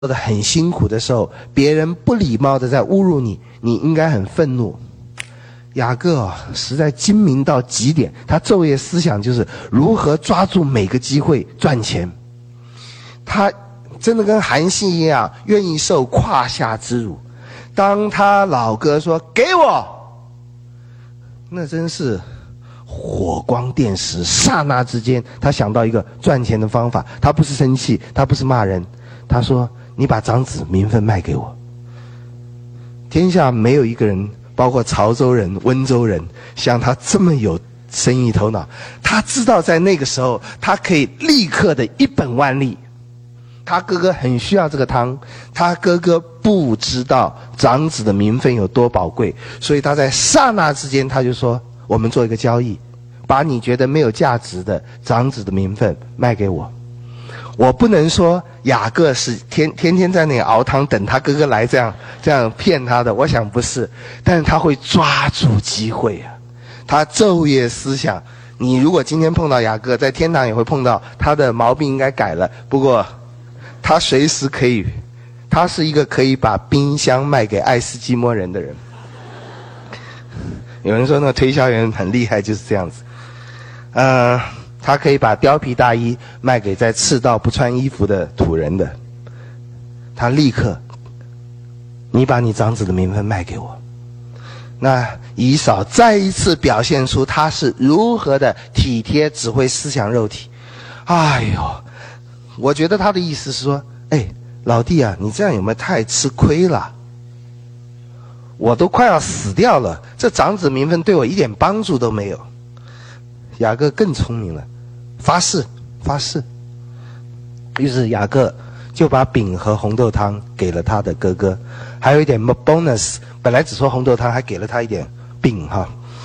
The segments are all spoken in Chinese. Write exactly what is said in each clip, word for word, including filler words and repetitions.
做的很辛苦的时候，别人不礼貌的在侮辱你，你应该很愤怒。雅各啊，实在精明到极点，他昼夜思想就是如何抓住每个机会赚钱。他真的跟韩信一样，愿意受胯下之辱。当他老哥说给我，那真是火光电石，刹那之间他想到一个赚钱的方法。他不是生气，他不是骂人，他说你把长子名分卖给我。天下没有一个人，包括潮州人、温州人，像他这么有生意头脑。他知道在那个时候他可以立刻的一本万利。他哥哥很需要这个汤，他哥哥不知道长子的名分有多宝贵，所以他在刹那之间他就说，我们做一个交易，把你觉得没有价值的长子的名分卖给我。我不能说雅各是天天天在那里熬汤等他哥哥来这样这样骗他的，我想不是，但是他会抓住机会啊，他昼夜思想。你如果今天碰到雅各，在天堂也会碰到，他的毛病应该改了，不过他随时可以，他是一个可以把冰箱卖给爱斯基摩人的人。有人说那个推销员很厉害，就是这样子。呃，他可以把貂皮大衣卖给在赤道不穿衣服的土人的。他立刻，你把你长子的名分卖给我。那以扫再一次表现出他是如何的体贴，只会思想肉体。哎呦，我觉得他的意思是说，哎，老弟啊，你这样有没有太吃亏了？我都快要死掉了，这长子名分对我一点帮助都没有。雅各更聪明了，发誓发誓。于是雅各就把饼和红豆汤给了他的哥哥，还有一点 bonus， 本来只说红豆汤，还给了他一点饼哈。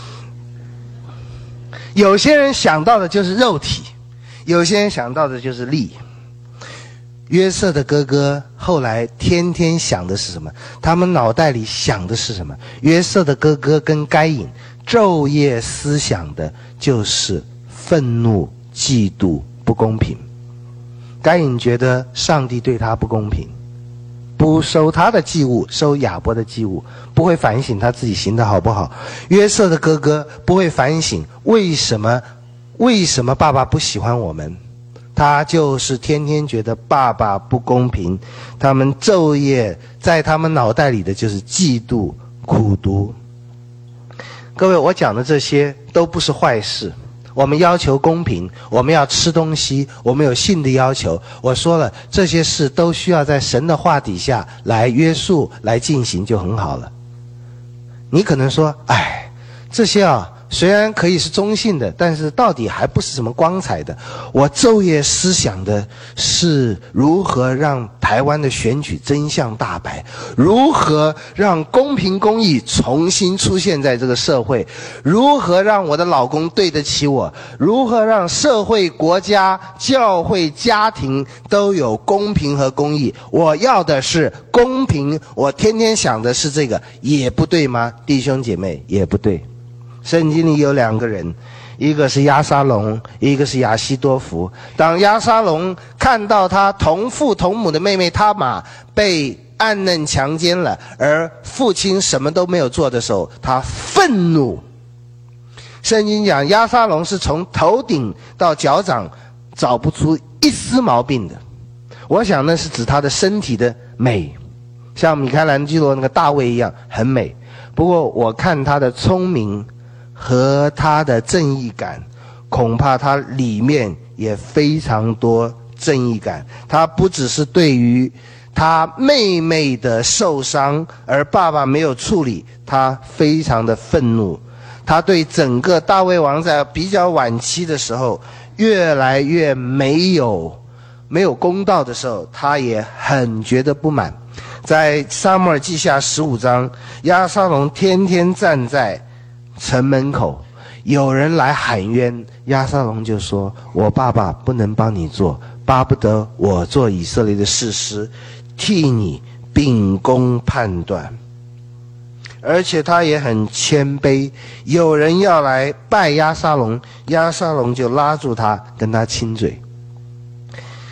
有些人想到的就是肉体，有些人想到的就是利。约瑟的哥哥后来天天想的是什么？他们脑袋里想的是什么？约瑟的哥哥跟该隐昼夜思想的就是愤怒、嫉妒、不公平。该隐觉得上帝对他不公平，不收他的祭物，收亚伯的祭物，不会反省他自己行得好不好。约瑟的哥哥不会反省为什么为什么爸爸不喜欢我们，他就是天天觉得爸爸不公平。他们昼夜在他们脑袋里的就是嫉妒、苦毒。各位，我讲的这些都不是坏事。我们要求公平，我们要吃东西，我们有性的要求。我说了，这些事都需要在神的话底下来约束、来进行就很好了。你可能说，哎，这些啊虽然可以是中性的，但是到底还不是什么光彩的。我昼夜思想的是如何让台湾的选举真相大白，如何让公平公义重新出现在这个社会，如何让我的老公对得起我，如何让社会、国家、教会、家庭都有公平和公义。我要的是公平，我天天想的是这个，也不对吗？弟兄姐妹，也不对。圣经里有两个人，一个是押沙龙，一个是亚希多弗。当押沙龙看到他同父同母的妹妹他玛被暗嫩强奸了，而父亲什么都没有做的时候，他愤怒。圣经讲押沙龙是从头顶到脚掌找不出一丝毛病的，我想那是指他的身体的美，像米开朗基罗那个大卫一样很美。不过我看他的聪明和他的正义感，恐怕他里面也非常多正义感。他不只是对于他妹妹的受伤而爸爸没有处理，他非常的愤怒。他对整个大卫王在比较晚期的时候越来越没有没有公道的时候，他也很觉得不满。在撒母耳记下十五章，押沙龙天天站在城门口，有人来喊冤，押沙龙就说，我爸爸不能帮你做，巴不得我做以色列的士师，替你秉公判断。而且他也很谦卑，有人要来拜押沙龙，押沙龙就拉住他，跟他亲嘴。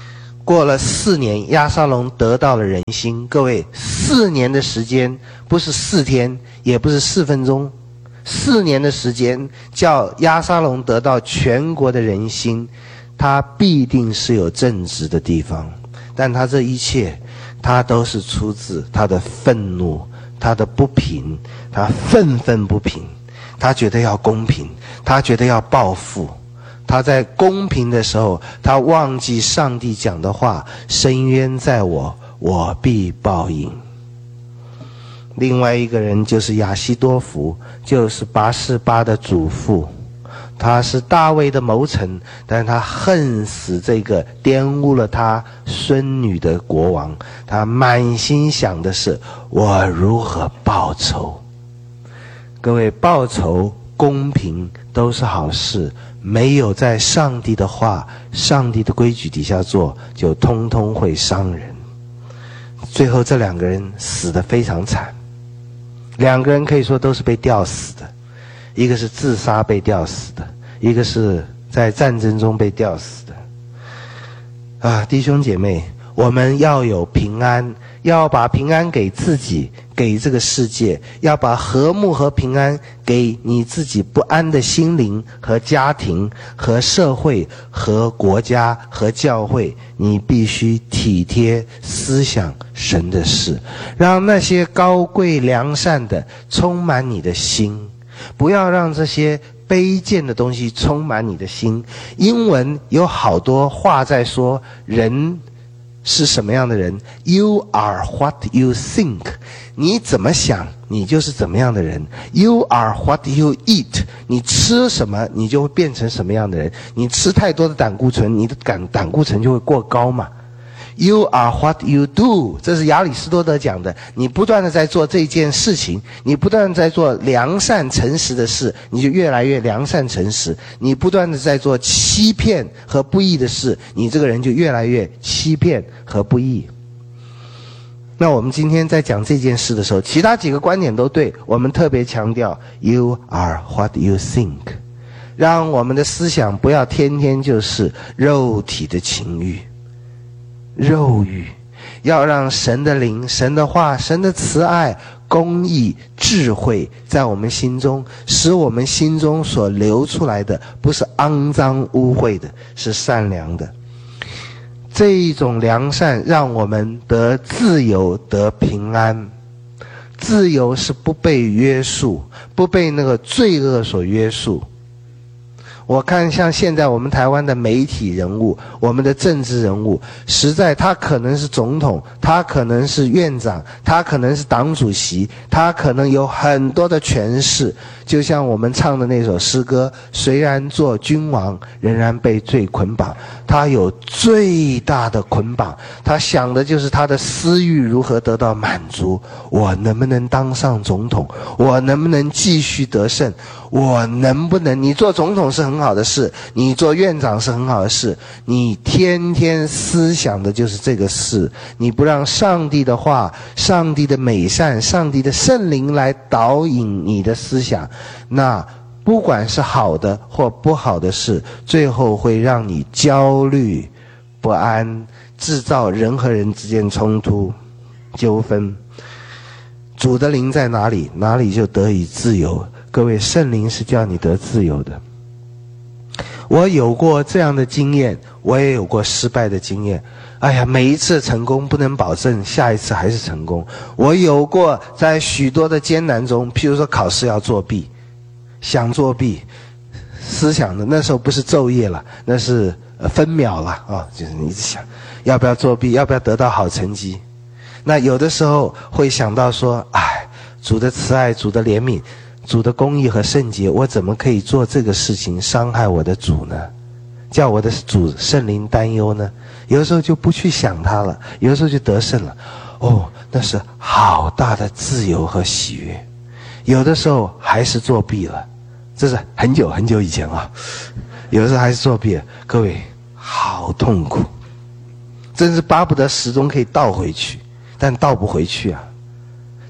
过了四年，押沙龙得到了人心。各位，四年的时间不是四天，也不是四分钟，四年的时间叫押沙龙得到全国的人心，他必定是有正直的地方，但他这一切，他都是出自他的愤怒，他的不平，他愤愤不平，他觉得要公平，他觉得要报复。他在公平的时候，他忘记上帝讲的话，深渊在我，我必报应。另外一个人就是亚希多弗，就是拔示巴的祖父，他是大卫的谋臣，但是他恨死这个玷污了他孙女的国王，他满心想的是我如何报仇。各位，报仇公平都是好事，没有在上帝的话、上帝的规矩底下做，就通通会伤人。最后这两个人死得非常惨，两个人可以说都是被吊死的，一个是自杀被吊死的，一个是在战争中被吊死的。啊，弟兄姐妹，我们要有平安，要把平安给自己，给这个世界，要把和睦和平安给你自己不安的心灵和家庭和社会和国家和教会。你必须体贴思想神的事，让那些高贵良善的充满你的心，不要让这些卑贱的东西充满你的心。英文有好多话在说人是什么样的人， You are what you think， 你怎么想你就是怎么样的人。 You are what you eat， 你吃什么你就会变成什么样的人。你吃太多的胆固醇，你的胆胆固醇就会过高嘛。You are what you do， 这是亚里士多德讲的。你不断的在做这件事情，你不断的在做良善诚实的事，你就越来越良善诚实。你不断的在做欺骗和不义的事，你这个人就越来越欺骗和不义。那我们今天在讲这件事的时候，其他几个观点都对，我们特别强调 You are what you think， 让我们的思想不要天天就是肉体的情欲肉欲，要让神的灵、神的话、神的慈爱、公义、智慧在我们心中，使我们心中所流出来的不是肮脏污秽的，是善良的。这一种良善让我们得自由，得平安。自由是不被约束，不被那个罪恶所约束。我看像现在我们台湾的媒体人物，我们的政治人物，实在他可能是总统，他可能是院长，他可能是党主席，他可能有很多的权势。就像我们唱的那首诗歌，虽然做君王，仍然被罪捆绑。他有最大的捆绑，他想的就是他的私欲如何得到满足。我能不能当上总统？我能不能继续得胜？我能不能？你做总统是很好的事，你做院长是很好的事，你天天思想的就是这个事。你不让上帝的话、上帝的美善、上帝的圣灵来导引你的思想，那不管是好的或不好的事，最后会让你焦虑不安，制造人和人之间冲突纠纷。主的灵在哪里，哪里就得以自由。各位，圣灵是叫你得自由的。我有过这样的经验，我也有过失败的经验。哎呀，每一次成功不能保证下一次还是成功。我有过在许多的艰难中，譬如说考试要作弊，想作弊，思想的那时候不是昼夜了，那是呃分秒了啊、哦，就是你一直想要不要作弊，要不要得到好成绩。那有的时候会想到说，哎，主的慈爱，主的怜悯，主的公义和圣洁，我怎么可以做这个事情伤害我的主呢？叫我的主圣灵担忧呢？有的时候就不去想他了，有的时候就得胜了。哦，那是好大的自由和喜悦。有的时候还是作弊了，这是很久很久以前啊。有的时候还是作弊了，各位好痛苦，真是巴不得时钟可以倒回去，但倒不回去啊。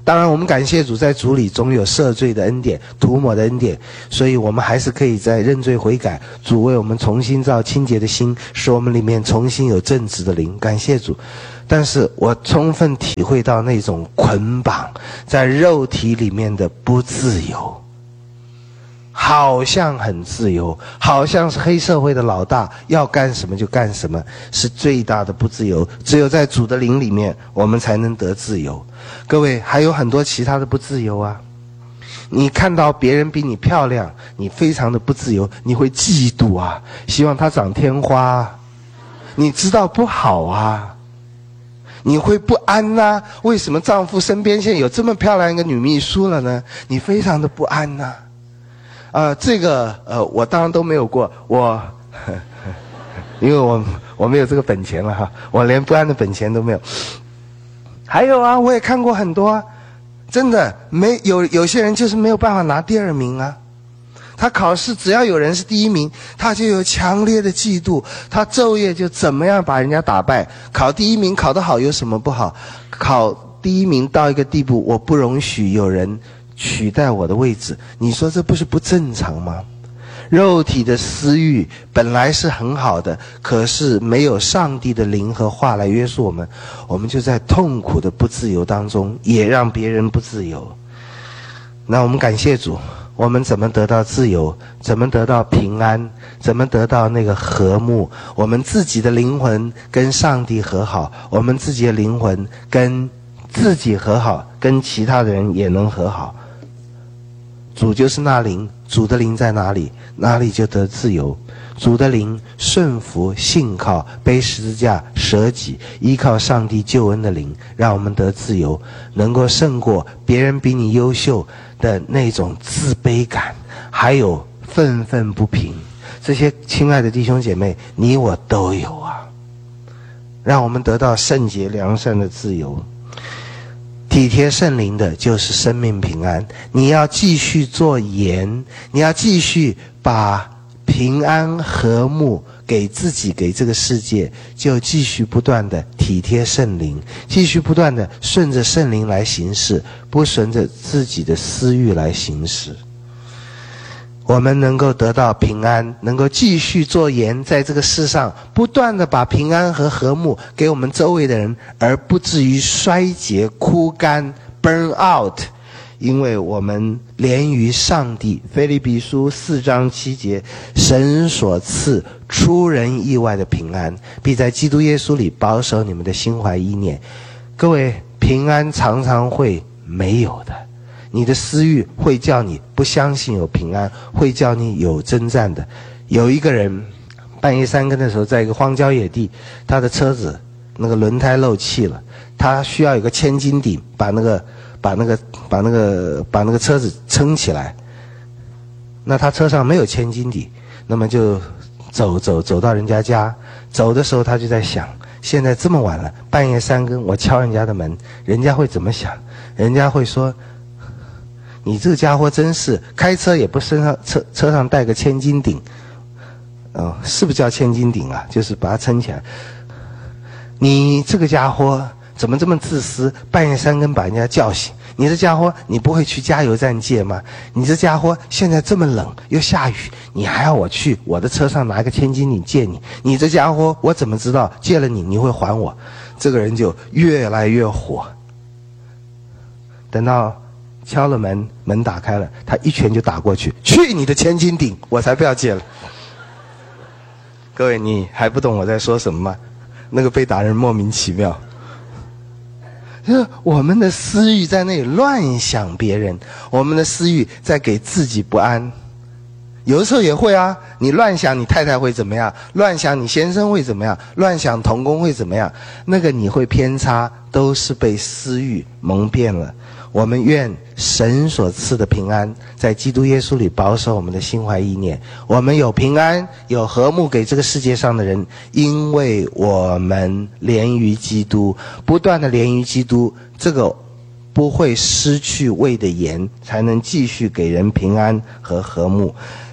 当然我们感谢主，在主里总有赦罪的恩典、涂抹的恩典，所以我们还是可以在认罪悔改，主为我们重新造清洁的心，使我们里面重新有正直的灵，感谢主。但是我充分体会到那种捆绑在肉体里面的不自由，好像很自由，好像是黑社会的老大，要干什么就干什么，是最大的不自由。只有在主的灵里面，我们才能得自由。各位，还有很多其他的不自由啊。你看到别人比你漂亮，你非常的不自由，你会嫉妒啊，希望她长天花啊，你知道不好啊，你会不安啊，为什么丈夫身边现在有这么漂亮一个女秘书了呢？你非常的不安啊。呃，这个呃，我当然都没有过，我呵呵因为我我没有这个本钱了哈，我连不安的本钱都没有。还有啊，我也看过很多啊，真的没有有些人就是没有办法拿第二名啊。他考试只要有人是第一名，他就有强烈的嫉妒，他昼夜就怎么样把人家打败。考第一名考得好有什么不好？考第一名到一个地步，我不容许有人取代我的位置，你说这不是不正常吗？肉体的私欲本来是很好的，可是没有上帝的灵和话来约束我们，我们就在痛苦的不自由当中，也让别人不自由。那我们感谢主，我们怎么得到自由？怎么得到平安？怎么得到那个和睦？我们自己的灵魂跟上帝和好，我们自己的灵魂跟自己和好，跟其他的人也能和好。主就是那灵，主的灵在哪里，哪里就得自由。主的灵顺服信靠背十字架舍己，依靠上帝救恩的灵，让我们得自由，能够胜过别人比你优秀的那种自卑感，还有愤愤不平。这些亲爱的弟兄姐妹，你我都有啊，让我们得到圣洁良善的自由。体贴圣灵的就是生命平安。你要继续做盐，你要继续把平安和睦给自己给这个世界，就继续不断的体贴圣灵，继续不断的顺着圣灵来行事，不顺着自己的私欲来行事。我们能够得到平安，能够继续做盐，在这个世上不断的把平安和和睦给我们周围的人，而不至于衰竭枯干 burn out。 因为我们连于上帝，腓立比书四章七节，神所赐出人意外的平安，必在基督耶稣里保守你们的心怀意念。各位，平安常常会没有的，你的私欲会叫你不相信有平安，会叫你有征战的。有一个人半夜三更的时候，在一个荒郊野地，他的车子那个轮胎漏气了，他需要有个千斤顶把那个把那个把那个把那个车子撑起来。那他车上没有千斤顶，那么就走走走到人家家，走的时候他就在想，现在这么晚了，半夜三更我敲人家的门，人家会怎么想？人家会说，你这个家伙真是开车也不身上车车上带个千斤顶，哦，是不是叫千斤顶啊？就是把它撑起来。你这个家伙怎么这么自私？半夜三更把人家叫醒。你这家伙，你不会去加油站借吗？你这家伙，现在这么冷又下雨，你还要我去我的车上拿个千斤顶借你？你这家伙，我怎么知道借了你你会还我？这个人就越来越火。等到敲了门，门打开了，他一拳就打过去，去你的千斤顶，我才不要借了。各位，你还不懂我在说什么吗？那个被打人莫名其妙，就是我们的私欲在那里乱想别人，我们的私欲在给自己不安。有的时候也会啊，你乱想你太太会怎么样，乱想你先生会怎么样，乱想同工会怎么样，那个你会偏差，都是被私欲蒙骗了。我们愿神所赐的平安在基督耶稣里保守我们的心怀意念。我们有平安有和睦给这个世界上的人，因为我们连于基督，不断的连于基督，这个不会失去味的盐，才能继续给人平安和和睦。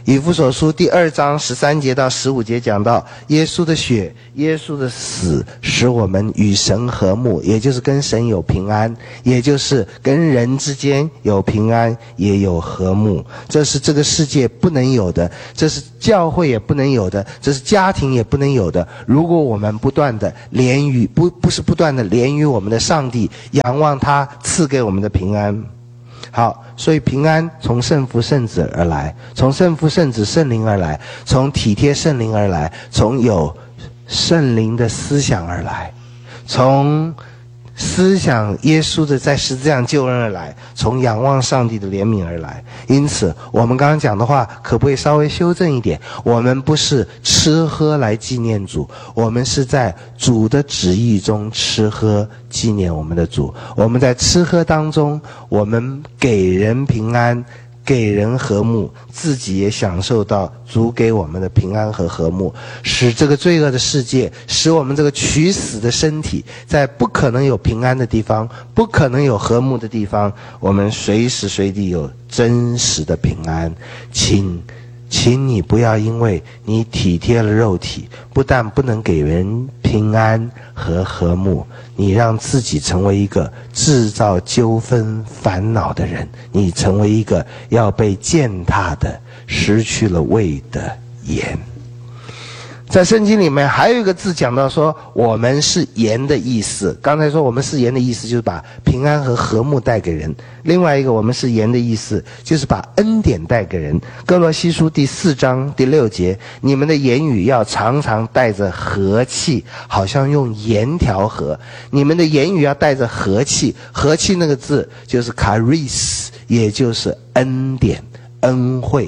以弗所书第二章十三节到十五节讲到，耶稣的血，耶稣的死，使我们与神和睦，也就是跟神有平安，也就是跟人之间有平安，也有和睦。这是这个世界不能有的，这是教会也不能有的，这是家庭也不能有的。如果我们不断的连于不不是不断的连于我们的上帝，仰望他赐给我们的平安。好，所以平安从圣父圣子而来，从圣父圣子圣灵而来，从体贴圣灵而来，从有圣灵的思想而来，从思想耶稣的在十字架上救恩而来，从仰望上帝的怜悯而来。因此我们刚刚讲的话可不可以稍微修正一点？我们不是吃喝来纪念主，我们是在主的旨意中吃喝纪念我们的主。我们在吃喝当中，我们给人平安，给人和睦，自己也享受到主给我们的平安和和睦，使这个罪恶的世界，使我们这个取死的身体，在不可能有平安的地方，不可能有和睦的地方，我们随时随地有真实的平安。请请你不要因为你体贴了肉体，不但不能给人平安和和睦，你让自己成为一个制造纠纷烦恼的人，你成为一个要被践踏的失去了味的盐。在圣经里面还有一个字讲到说我们是盐的意思，刚才说我们是盐的意思就是把平安和和睦带给人，另外一个我们是盐的意思就是把恩典带给人。哥罗西书第四章第六节，你们的言语要常常带着和气，好像用盐调和。你们的言语要带着和气，和气那个字就是 charis， 也就是恩典恩惠。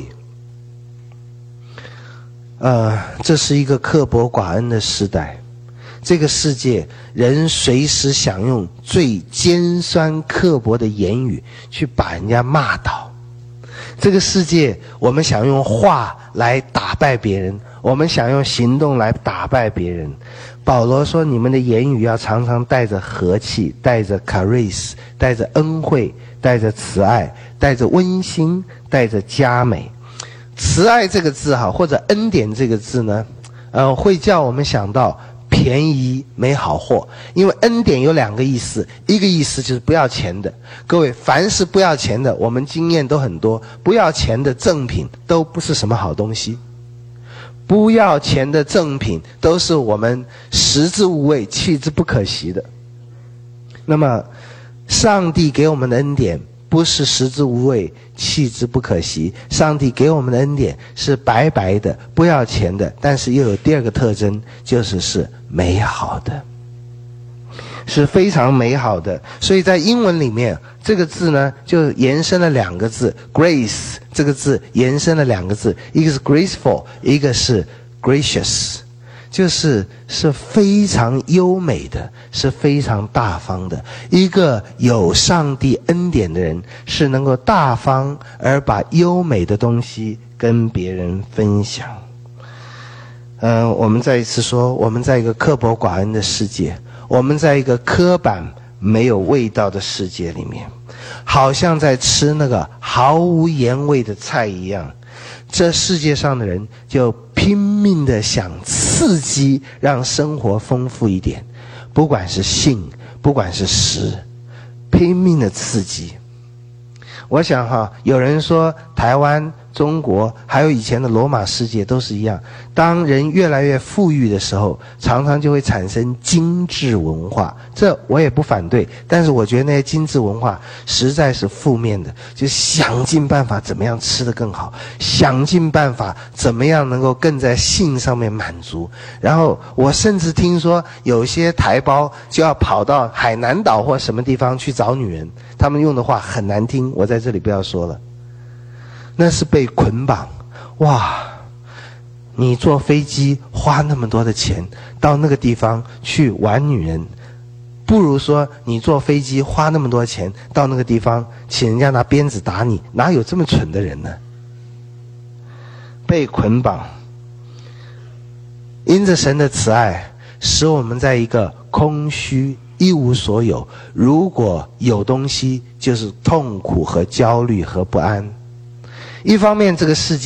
呃，这是一个刻薄寡恩的时代，这个世界人随时想用最尖酸刻薄的言语去把人家骂倒。这个世界我们想用话来打败别人，我们想用行动来打败别人。保罗说你们的言语要常常带着和气，带着 charis， 带着恩惠，带着慈爱，带着温馨，带着佳美。慈爱这个字哈，或者恩典这个字呢，呃，会叫我们想到便宜没好货。因为恩典有两个意思，一个意思就是不要钱的。各位，凡是不要钱的，我们经验都很多，不要钱的赠品都不是什么好东西。不要钱的赠品都是我们食之无味，弃之不可惜的。那么，上帝给我们的恩典不是食之无味，弃之不可惜。上帝给我们的恩典是白白的，不要钱的，但是又有第二个特征，就是是美好的，是非常美好的。所以在英文里面，这个字呢就延伸了两个字 grace， 这个字延伸了两个字，一个是 graceful， 一个是 gracious， 就是是非常优美的，是非常大方的。一个有上帝恩典的人是能够大方而把优美的东西跟别人分享。嗯、呃，我们再一次说，我们在一个刻薄寡恩的世界，我们在一个刻板没有味道的世界里面，好像在吃那个毫无盐味的菜一样。这世界上的人就拼命的想刺激，让生活丰富一点，不管是性，不管是食，拼命的刺激。我想哈，有人说台湾、中国还有以前的罗马世界都是一样，当人越来越富裕的时候，常常就会产生精致文化。这我也不反对，但是我觉得那些精致文化实在是负面的，就想尽办法怎么样吃得更好，想尽办法怎么样能够更在性上面满足。然后我甚至听说有些台胞就要跑到海南岛或什么地方去找女人，他们用的话很难听，我在这里不要说了。那是被捆绑。哇，你坐飞机花那么多的钱到那个地方去玩女人，不如说你坐飞机花那么多钱到那个地方请人家拿鞭子打你，哪有这么蠢的人呢？被捆绑。因着神的慈爱，使我们在一个空虚一无所有，如果有东西就是痛苦和焦虑和不安。一方面这个世界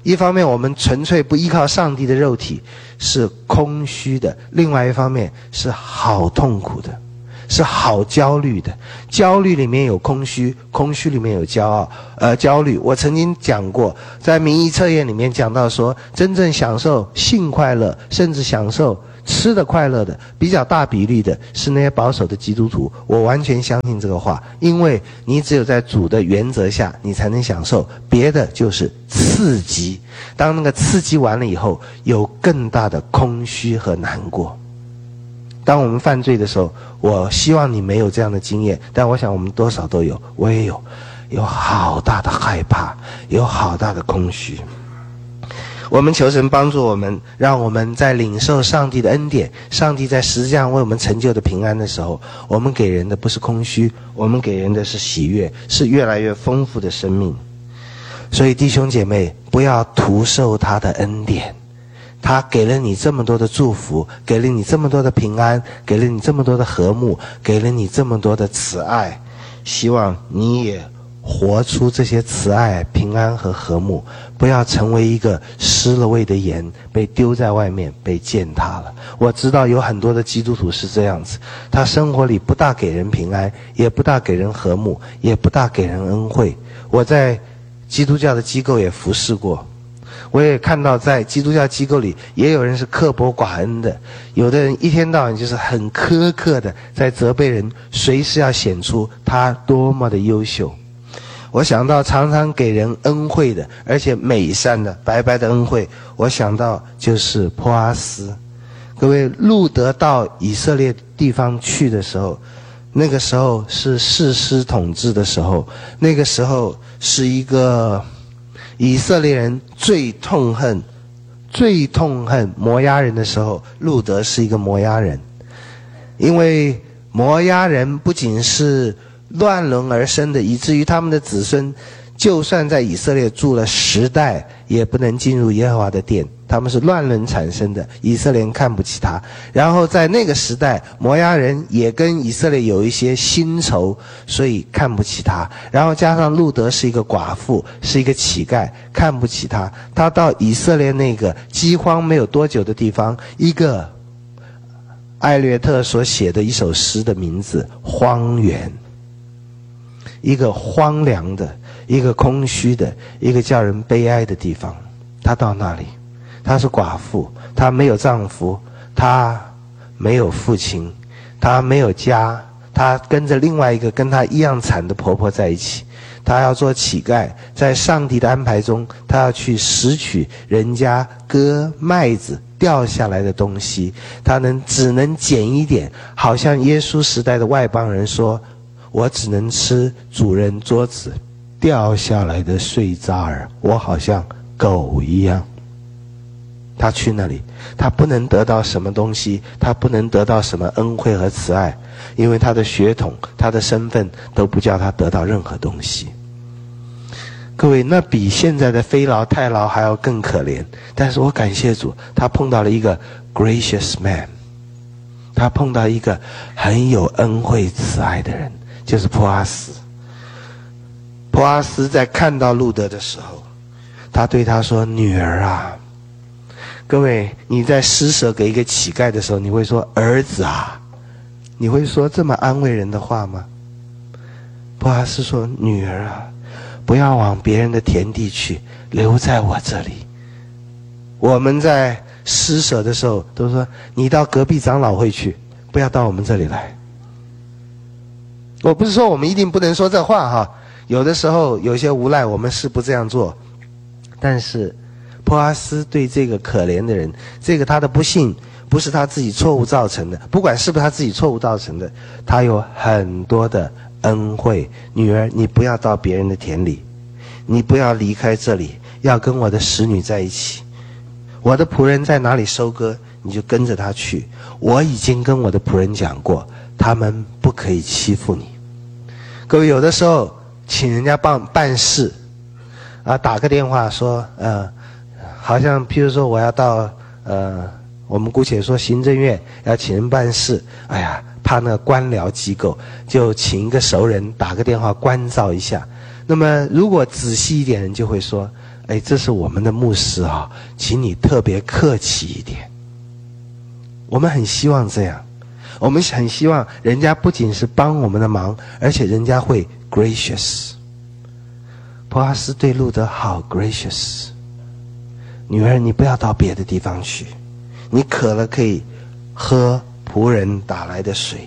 一方面我们纯粹不依靠上帝的肉体是空虚的，另外一方面是好痛苦的，是好焦虑的。焦虑里面有空虚，空虚里面有骄傲，呃，焦虑。我曾经讲过，在民意测验里面讲到说，真正享受性快乐，甚至享受吃的快乐的，比较大比例的是那些保守的基督徒。我完全相信这个话，因为你只有在主的原则下，你才能享受，别的就是刺激。当那个刺激完了以后，有更大的空虚和难过。当我们犯罪的时候，我希望你没有这样的经验，但我想我们多少都有，我也有，有好大的害怕，有好大的空虚。我们求神帮助我们，让我们在领受上帝的恩典，上帝在十字架上为我们成就的平安的时候，我们给人的不是空虚，我们给人的是喜悦，是越来越丰富的生命。所以弟兄姐妹，不要徒受他的恩典，他给了你这么多的祝福，给了你这么多的平安，给了你这么多的和睦，给了你这么多的慈爱，希望你也活出这些慈爱、平安和和睦，不要成为一个失了味的盐，被丢在外面，被践踏了。我知道有很多的基督徒是这样子，他生活里不大给人平安，也不大给人和睦，也不大给人恩惠。我在基督教的机构也服侍过，我也看到在基督教机构里也有人是刻薄寡恩的，有的人一天到晚就是很苛刻的在责备人，随时要显出他多么的优秀。我想到常常给人恩惠的，而且美善的白白的恩惠，我想到就是波阿斯。各位，路德到以色列地方去的时候，那个时候是士师统治的时候，那个时候是一个以色列人最痛恨最痛恨摩押人的时候，路德是一个摩押人。因为摩押人不仅是乱伦而生的，以至于他们的子孙就算在以色列住了十代，也不能进入耶和华的殿。他们是乱伦产生的，以色列人看不起他。然后在那个时代，摩押人也跟以色列有一些新仇，所以看不起他。然后加上路德是一个寡妇，是一个乞丐，看不起他。他到以色列那个饥荒没有多久的地方，一个艾略特所写的一首诗的名字《荒原》，一个荒凉的，一个空虚的，一个叫人悲哀的地方。他到那里，她是寡妇，她没有丈夫，她没有父亲，她没有家，她跟着另外一个跟她一样惨的婆婆在一起。她要做乞丐，在上帝的安排中，她要去拾取人家割麦子掉下来的东西，她能只能捡一点，好像耶稣时代的外邦人说，我只能吃主人桌子掉下来的碎渣儿，我好像狗一样。他去那里，他不能得到什么东西，他不能得到什么恩惠和慈爱，因为他的血统，他的身份都不叫他得到任何东西。各位，那比现在的非劳太劳还要更可怜。但是我感谢主，他碰到了一个 gracious man， 他碰到一个很有恩惠慈爱的人，就是波阿斯。波阿斯在看到路德的时候，他对他说，女儿啊。各位，你在施舍给一个乞丐的时候，你会说儿子啊，你会说这么安慰人的话吗？波阿斯说，女儿啊，不要往别人的田地去，留在我这里。我们在施舍的时候都说，你到隔壁长老会去，不要到我们这里来。我不是说我们一定不能说这话哈，有的时候有些无赖我们是不这样做，但是波阿斯对这个可怜的人，这个他的不幸不是他自己错误造成的，不管是不是他自己错误造成的，他有很多的恩惠。女儿，你不要到别人的田里，你不要离开这里，要跟我的使女在一起。我的仆人在哪里收割，你就跟着他去。我已经跟我的仆人讲过，他们不可以欺负你。各位，有的时候请人家办办事啊，打个电话说呃好像譬如说我要到呃我们姑且说行政院要请人办事，哎呀，怕那个官僚机构，就请一个熟人打个电话关照一下。那么如果仔细一点人就会说， 哎，这是我们的牧师啊，请你特别客气一点。我们很希望这样，我们很希望人家不仅是帮我们的忙，而且人家会 gracious。波阿斯对路德好 gracious， 女儿你不要到别的地方去，你渴了可以喝仆人打来的水。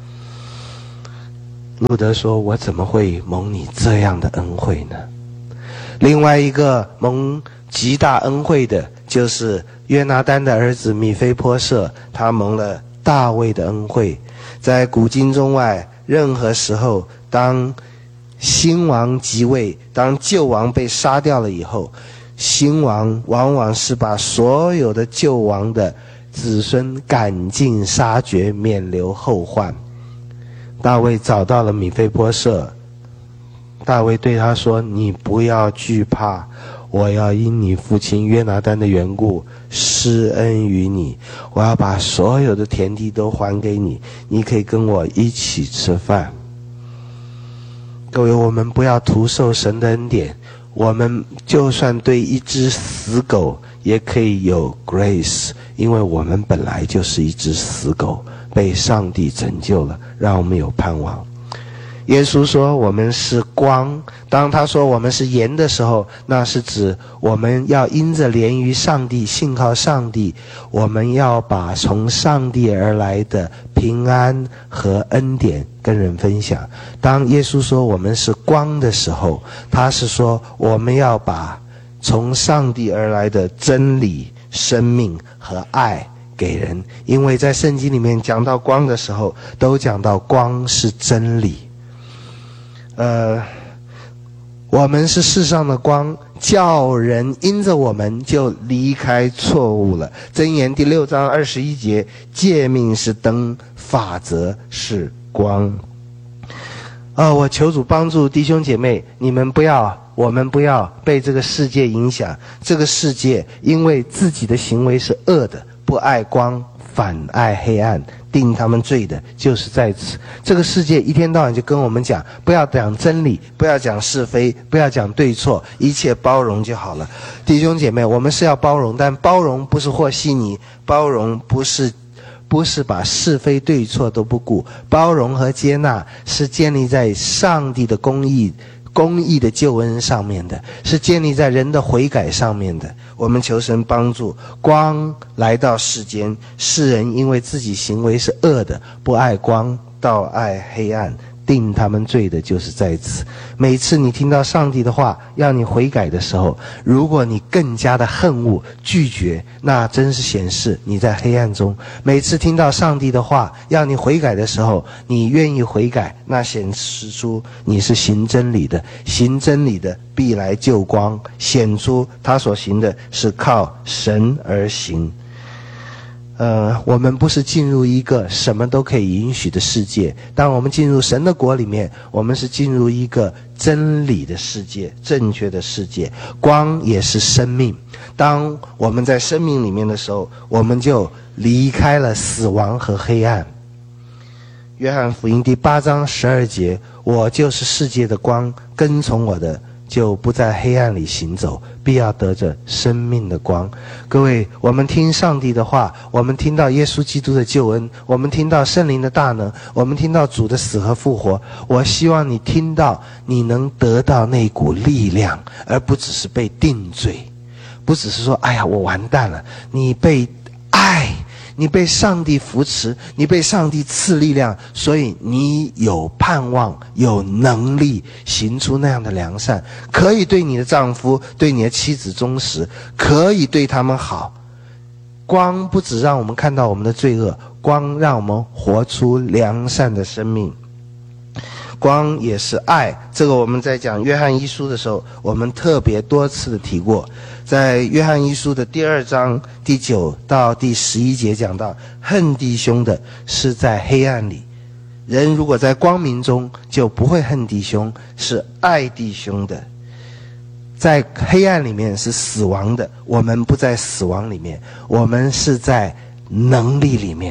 路德说，我怎么会蒙你这样的恩惠呢？另外一个蒙极大恩惠的就是约拿单的儿子米非波设，他蒙了大卫的恩惠。在古今中外，任何时候当新王即位，当旧王被杀掉了以后，新王往往是把所有的旧王的子孙赶尽杀绝，免留后患。大卫找到了米非波设，大卫对他说，你不要惧怕，我要因你父亲约拿单的缘故施恩于你，我要把所有的田地都还给你，你可以跟我一起吃饭。各位，我们不要徒受神的恩典，我们就算对一只死狗也可以有 grace， 因为我们本来就是一只死狗，被上帝拯救了，让我们有盼望。耶稣说我们是光，当他说我们是盐的时候，那是指我们要因着连于上帝，信靠上帝，我们要把从上帝而来的平安和恩典跟人分享。当耶稣说我们是光的时候，他是说我们要把从上帝而来的真理、生命和爱给人。因为在圣经里面讲到光的时候，都讲到光是真理。呃，我们是世上的光，叫人因着我们就离开错误了。箴言第六章二十一节，诫命是灯，法则是光。呃，我求主帮助弟兄姐妹，你们不要，我们不要被这个世界影响。这个世界因为自己的行为是恶的，不爱光，反爱黑暗，定他们罪的就是在此。这个世界一天到晚就跟我们讲，不要讲真理，不要讲是非，不要讲对错，一切包容就好了。弟兄姐妹，我们是要包容，但包容不是和稀泥，包容不是不是把是非对错都不顾，包容和接纳是建立在上帝的公义公义的救恩上面的，是建立在人的悔改上面的。我们求神帮助，光来到世间，世人因为自己行为是恶的，不爱光，倒爱黑暗，定他们罪的就是在此。每次你听到上帝的话要你悔改的时候，如果你更加的恨恶拒绝，那真是显示你在黑暗中。每次听到上帝的话要你悔改的时候，你愿意悔改，那显示出你是行真理的。行真理的必来救光，显出他所行的是靠神而行。呃，我们不是进入一个什么都可以允许的世界，当我们进入神的国里面，我们是进入一个真理的世界，正确的世界。光也是生命，当我们在生命里面的时候，我们就离开了死亡和黑暗。约翰福音第八章十二节，我就是世界的光，跟从我的就不在黑暗里行走，必要得着生命的光。各位，我们听上帝的话，我们听到耶稣基督的救恩，我们听到圣灵的大能，我们听到主的死和复活。我希望你听到，你能得到那股力量，而不只是被定罪，不只是说哎呀我完蛋了。你被爱，你被上帝扶持，你被上帝赐力量，所以你有盼望，有能力行出那样的良善，可以对你的丈夫，对你的妻子忠实，可以对他们好。光不只让我们看到我们的罪恶，光让我们活出良善的生命。光也是爱，这个我们在讲约翰一书的时候，我们特别多次的提过。在约翰一书的第二章第九到第十一节讲到，恨弟兄的是在黑暗里，人如果在光明中就不会恨弟兄，是爱弟兄的。在黑暗里面是死亡的，我们不在死亡里面，我们是在能力里面。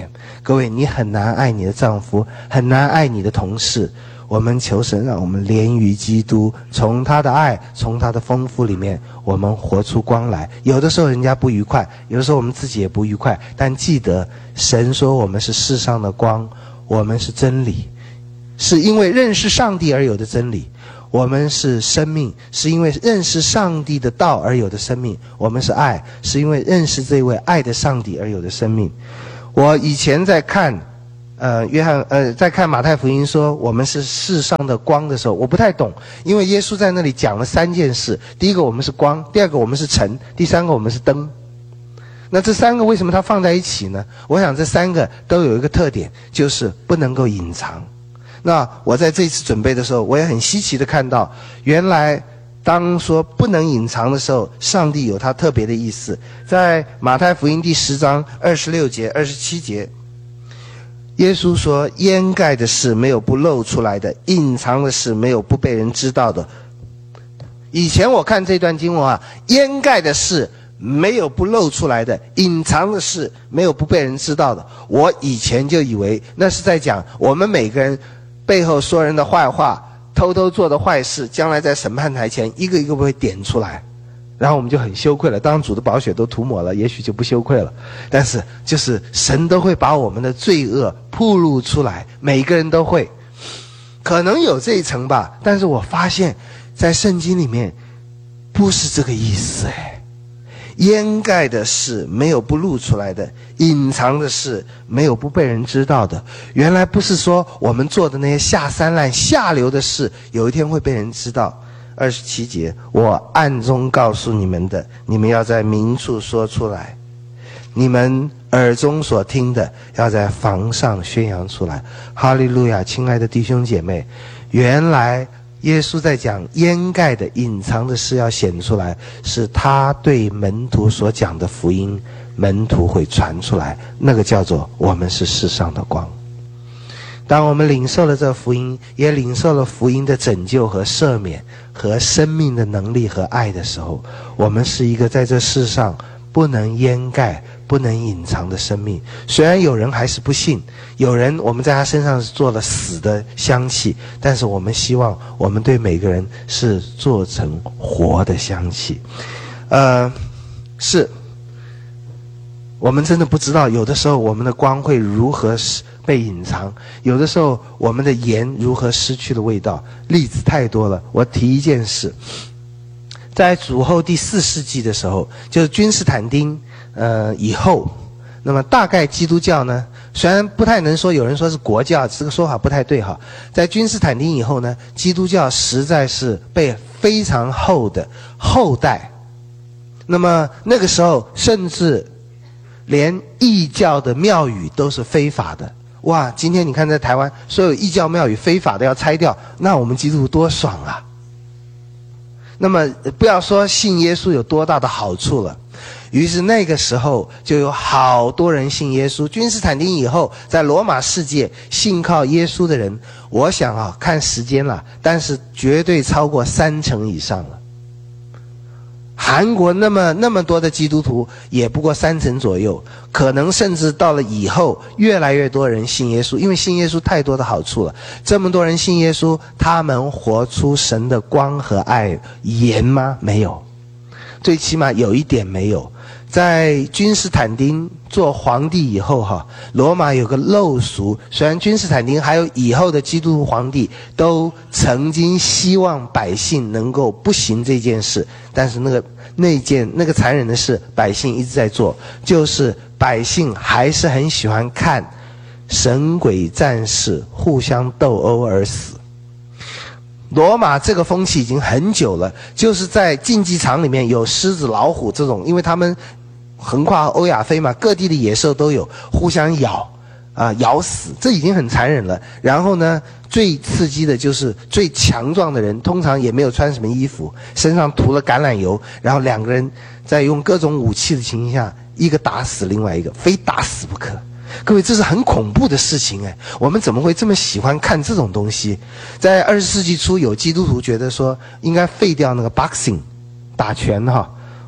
各位，你很难爱你的丈夫，很难爱你的同事。我们求神让我们连于基督，从他的爱，从他的丰富里面，我们活出光来。有的时候人家不愉快，有的时候我们自己也不愉快，但记得神说我们是世上的光，我们是真理，是因为认识上帝而有的真理。我们是生命，是因为认识上帝的道而有的生命。我们是爱，是因为认识这位爱的上帝而有的生命。我以前在看呃，约翰呃，在看马太福音说我们是世上的光的时候，我不太懂，因为耶稣在那里讲了三件事：第一个我们是光，第二个我们是尘，第三个我们是灯。那这三个为什么它放在一起呢？我想这三个都有一个特点，就是不能够隐藏。那我在这次准备的时候，我也很稀奇的看到，原来当说不能隐藏的时候，上帝有他特别的意思。在马太福音第十章二十六节、二十七节。耶稣说，掩盖的事没有不露出来的，隐藏的事没有不被人知道的。以前我看这段经文啊，掩盖的事没有不露出来的，隐藏的事没有不被人知道的。我以前就以为那是在讲我们每个人背后说人的坏话，偷偷做的坏事，将来在审判台前一个一个会点出来，然后我们就很羞愧了。当主的宝血都涂抹了，也许就不羞愧了。但是就是神都会把我们的罪恶暴露出来，每个人都会，可能有这一层吧。但是我发现在圣经里面不是这个意思哎。掩盖的事没有不露出来的，隐藏的事没有不被人知道的。原来不是说我们做的那些下三滥下流的事有一天会被人知道。二十七节，我暗中告诉你们的，你们要在明处说出来；你们耳中所听的，要在房上宣扬出来。哈利路亚！亲爱的弟兄姐妹，原来耶稣在讲掩盖的、隐藏的事要显出来，是他对门徒所讲的福音，门徒会传出来，那个叫做我们是世上的光。当我们领受了这福音，也领受了福音的拯救和赦免和生命的能力和爱的时候，我们是一个在这世上不能掩盖、不能隐藏的生命。虽然有人还是不信，有人我们在他身上是做了死的香气，但是我们希望我们对每个人是做成活的香气。呃，是我们真的不知道，有的时候我们的光会如何被隐藏，有的时候我们的盐如何失去了味道，例子太多了。我提一件事，在主后第四世纪的时候，就是君士坦丁呃以后，那么大概基督教呢，虽然不太能说，有人说是国教，这个说法不太对哈。在君士坦丁以后呢，基督教实在是被非常厚的后代，那么那个时候甚至连异教的庙宇都是非法的。哇，今天你看在台湾所有异教庙宇非法的要拆掉，那我们基督徒多爽啊。那么不要说信耶稣有多大的好处了，于是那个时候就有好多人信耶稣。君士坦丁以后，在罗马世界信靠耶稣的人，我想啊，看时间了，但是绝对超过三成以上了。韩国那么那么多的基督徒，也不过三成左右，可能甚至到了以后，越来越多人信耶稣，因为信耶稣太多的好处了。这么多人信耶稣，他们活出神的光和爱盐吗？没有，最起码有一点没有。在君士坦丁做皇帝以后哈，罗马有个陋俗，虽然君士坦丁还有以后的基督徒皇帝都曾经希望百姓能够不行这件事，但是那个那件那个残忍的事，百姓一直在做，就是百姓还是很喜欢看神鬼战士互相斗殴而死。罗马这个风气已经很久了，就是在竞技场里面有狮子、老虎这种，因为他们横跨欧亚非嘛，各地的野兽都有，互相咬啊、呃、咬死，这已经很残忍了。然后呢，最刺激的就是最强壮的人，通常也没有穿什么衣服，身上涂了橄榄油，然后两个人在用各种武器的情况下，一个打死另外一个，非打死不可。各位，这是很恐怖的事情哎！我们怎么会这么喜欢看这种东西？在二十世纪初，有基督徒觉得说应该废掉那个 boxing 打拳哈。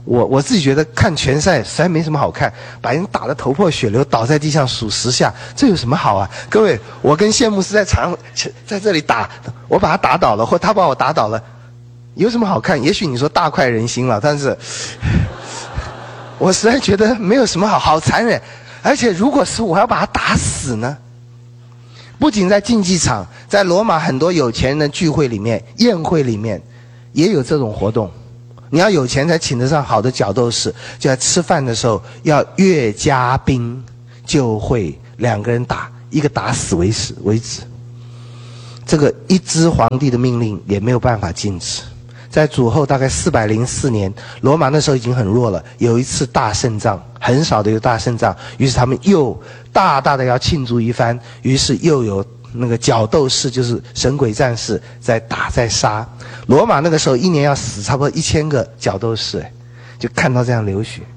我我自己觉得看拳赛实在没什么好看，把人打得头破血流，倒在地上数十下，这有什么好啊？各位，我跟谢牧师在场在这里打，我把他打倒了，或他把我打倒了，有什么好看？也许你说大快人心了，但是我实在觉得没有什么好，好残忍。而且如果是我要把他打死呢？不仅在竞技场，在罗马很多有钱人的聚会里面、宴会里面，也有这种活动。你要有钱才请得上好的角斗士，就在吃饭的时候要越加兵，就会两个人打，一个打死为止为止。这个一支皇帝的命令也没有办法禁止。在主后大概四百零四年，罗马那时候已经很弱了，有一次大胜仗，很少的一个大胜仗，于是他们又大大的要庆祝一番，于是又有那个角斗士，就是神鬼战士在打在杀。罗马那个时候一年要死差不多一千个角斗士，哎，就看到这样流血。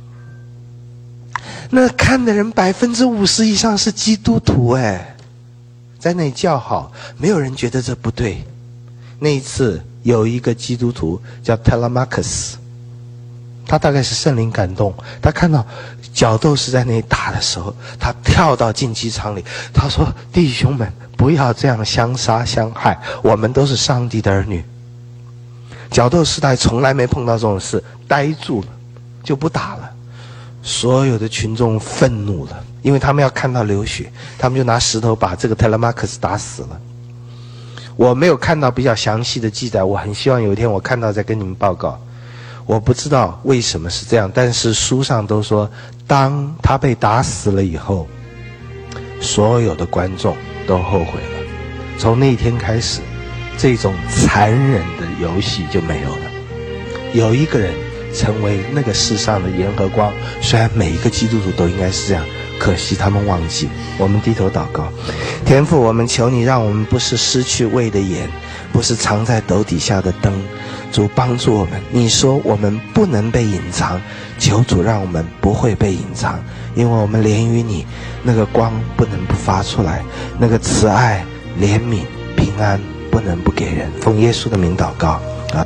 那看的人百分之五十以上是基督徒，哎，在那里叫好，没有人觉得这不对。那一次有一个基督徒叫特拉马克斯，他大概是圣灵感动，他看到角斗士在那里打的时候，他跳到竞技场里，他说：弟兄们，不要这样相杀相害，我们都是上帝的儿女。角斗士他从来没碰到这种事，呆住了，就不打了。所有的群众愤怒了，因为他们要看到流血，他们就拿石头把这个特拉马克斯打死了。我没有看到比较详细的记载，我很希望有一天我看到再跟你们报告。我不知道为什么是这样，但是书上都说，当他被打死了以后，所有的观众都后悔了。从那一天开始，这种残忍的游戏就没有了。有一个人成为那个世上的盐和光，虽然每一个基督徒都应该是这样，可惜他们忘记。我们低头祷告，天父，我们求你让我们不是失去味的盐，不是藏在斗底下的灯。主帮助我们，你说我们不能被隐藏，求主让我们不会被隐藏，因为我们连于你，那个光不能不发出来，那个慈爱、怜悯、平安不能不给人。奉耶稣的名祷告啊！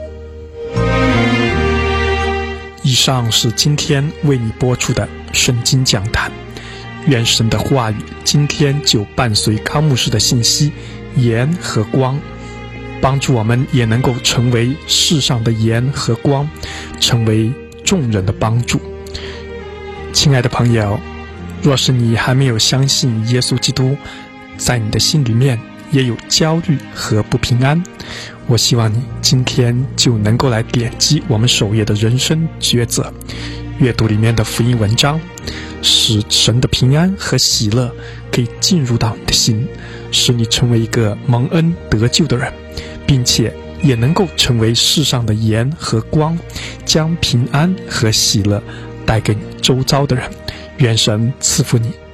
以上是今天为你播出的圣经讲坛，愿神的话语今天就伴随康牧师的信息，盐和光，帮助我们也能够成为世上的盐和光，成为众人的帮助。亲爱的朋友，若是你还没有相信耶稣基督，在你的心里面也有焦虑和不平安，我希望你今天就能够来点击我们首页的人生抉择，阅读里面的福音文章，使神的平安和喜乐可以进入到你的心，使你成为一个蒙恩得救的人，并且也能够成为世上的盐和光，将平安和喜乐带给你周遭的人。愿神赐福你。